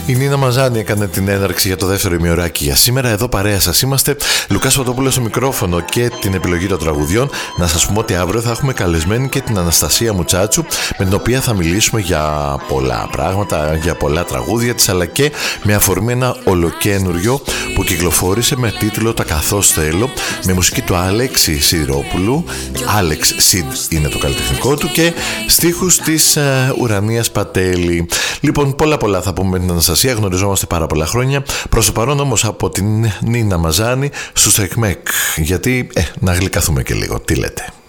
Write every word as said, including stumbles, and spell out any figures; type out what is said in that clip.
Η Νίνα Μαζάνη έκανε την έναρξη για το δεύτερο ημιωράκι για σήμερα. Εδώ παρέα σας είμαστε. Λουκάς Φωτόπουλος στο μικρόφωνο και την επιλογή των τραγουδιών. Να σας πούμε ότι αύριο θα έχουμε καλεσμένη και την Αναστασία Μουτσάτσου, με την οποία θα μιλήσουμε για πολλά πράγματα, για πολλά τραγούδια της, αλλά και με αφορμή ένα ολοκένουργιο που κυκλοφόρησε με τίτλο «Τα καθώς θέλω», με μουσική του Άλεξη Σιδηρόπουλου. Άλεξ Σιντ είναι το καλλιτεχνικό του και στίχους της uh, Ουρανίας Πατέλη. Λοιπόν, πολλά πολλά θα πούμε με την Αναστασία, γνωριζόμαστε πάρα πολλά χρόνια. Προς το παρόν όμως από την Νίνα Μαζάνη στους Εκμεκ, γιατί ε, να γλυκαθούμε και λίγο. Τι λέτε?